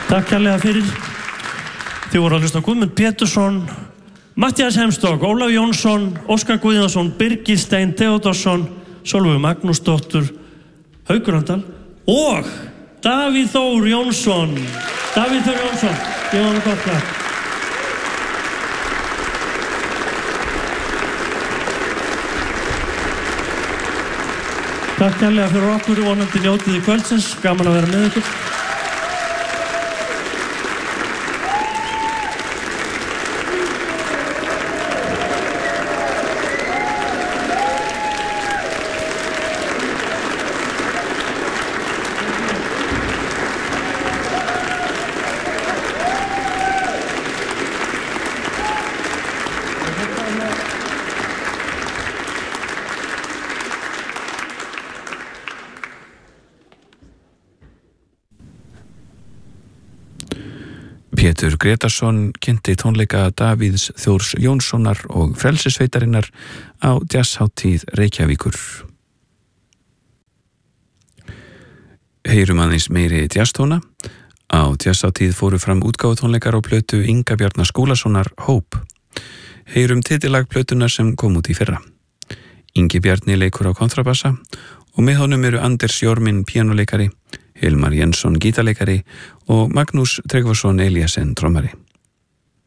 Takk kærlega fyrir. Þið voru að hlusta á Guðmund Pétursson, Matthías Hemstók, Ólaf Jónsson, Óskar Guðjónsson, Birgir Stein Theódórsson, Sólveig Magnúsdóttur, Haukur Andal og Davíð Þór Jónsson. Davíð Þór Jónsson, ég var gott það. Takk kærlega fyrir okkur, vonandi njótið í kvöldsins, gaman að vera með ykkur. Pétur Gretarsson kynnti tónleika Davíðs Þórs Jónssonar og Frelsissveitarinnar á jazzhátíð Reykjavíkur. Heyrum aðeins meiri jazztóna. Á jazzhátíð fóru fram útgáfutónleikar á plötu Inga Bjarna Skúlasonar Hope. Heyrum titillag plötunar sem kom út í fyrra. Ingi Bjarni leikur á kontrabassa og með honum eru Anders Jormin píanóleikari, Hilmar Jensson gítarleikari og Magnús Tryggvason Eliasen trommari.